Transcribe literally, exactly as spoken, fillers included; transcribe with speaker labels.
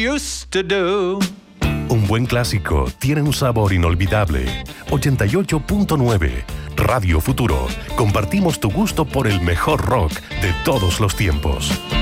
Speaker 1: used to do.
Speaker 2: Un buen clásico tiene un sabor inolvidable. ochenta y ocho punto nueve Radio Futuro. Compartimos tu gusto por el mejor rock de todos los tiempos.